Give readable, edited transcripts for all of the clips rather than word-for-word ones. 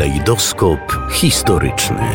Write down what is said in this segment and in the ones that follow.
Kalejdoskop historyczny.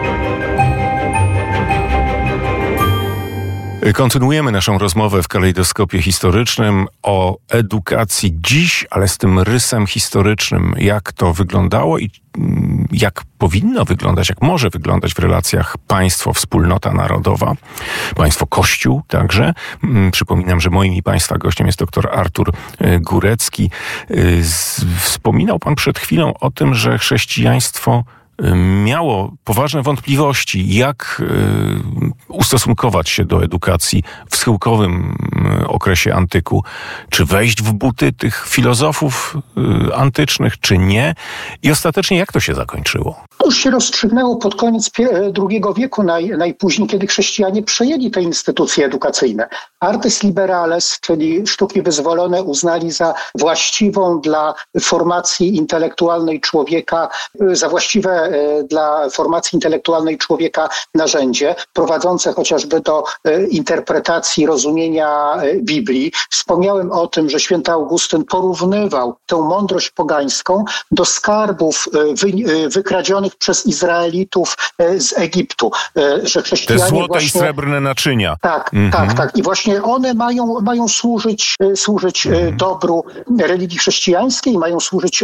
Kontynuujemy naszą rozmowę w kalejdoskopie historycznym o edukacji dziś, ale z tym rysem historycznym, jak to wyglądało i jak powinno wyglądać, jak może wyglądać w relacjach państwo-wspólnota narodowa, państwo-kościół także. Przypominam, że moim i państwa gościem jest dr Artur Górecki. Wspominał pan przed chwilą o tym, że chrześcijaństwo miało poważne wątpliwości, jak ustosunkować się do edukacji w schyłkowym okresie antyku. Czy wejść w buty tych filozofów antycznych, czy nie? I ostatecznie jak to się zakończyło? To już się rozstrzygnęło pod koniec II wieku, najpóźniej, kiedy chrześcijanie przejęli te instytucje edukacyjne. Artes liberales, czyli sztuki wyzwolone, uznali za właściwą dla formacji intelektualnej człowieka, za właściwe dla formacji intelektualnej człowieka narzędzie, prowadzące chociażby do interpretacji, rozumienia Biblii. Wspomniałem o tym, że święty Augustyn porównywał tę mądrość pogańską do skarbów wykradzionych przez Izraelitów z Egiptu. Że chrześcijanie te złote właśnie, i srebrne naczynia. Tak. I właśnie one mają służyć dobru religii chrześcijańskiej, mają służyć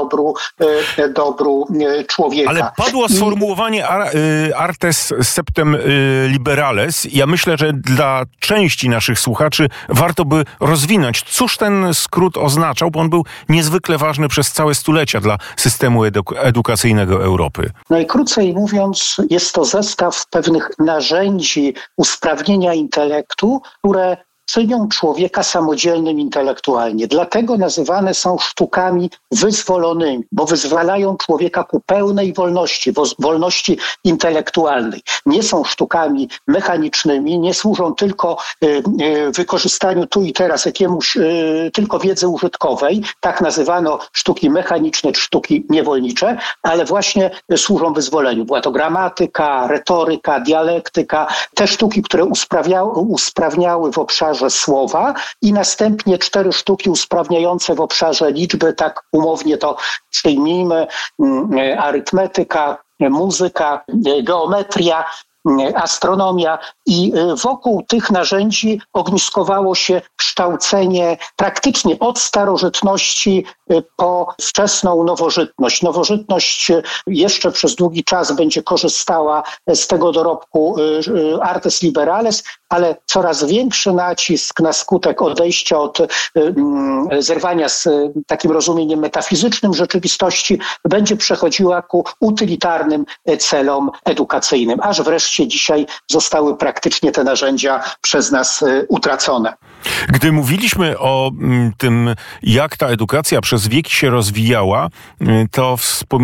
dobru człowieka. Ale padło sformułowanie artes septem liberales. Ja myślę, że dla części naszych słuchaczy warto by rozwinąć, cóż ten skrót oznaczał, bo on był niezwykle ważny przez całe stulecia dla systemu edukacyjnego Europy. Najkrócej mówiąc, jest to zestaw pewnych narzędzi usprawnienia intelektu, które czynią człowieka samodzielnym intelektualnie. Dlatego nazywane są sztukami wyzwolonymi, bo wyzwalają człowieka ku pełnej wolności intelektualnej. Nie są sztukami mechanicznymi, nie służą tylko wykorzystaniu tu i teraz jakiemuś tylko wiedzy użytkowej. Tak nazywano sztuki mechaniczne czy sztuki niewolnicze, ale właśnie służą wyzwoleniu. Była to gramatyka, retoryka, dialektyka, te sztuki, które usprawniały w obszarze słowa i następnie 4 sztuki usprawniające w obszarze liczby, tak umownie to przyjmijmy, arytmetyka, muzyka, geometria, astronomia i wokół tych narzędzi ogniskowało się kształcenie praktycznie od starożytności po wczesną nowożytność. Nowożytność jeszcze przez długi czas będzie korzystała z tego dorobku artes liberales, ale coraz większy nacisk na skutek odejścia od zerwania z takim rozumieniem metafizycznym rzeczywistości będzie przechodziła ku utylitarnym celom edukacyjnym, aż wreszcie dzisiaj zostały praktycznie te narzędzia przez nas utracone. Gdy mówiliśmy o tym, jak ta edukacja przez wieki się rozwijała, to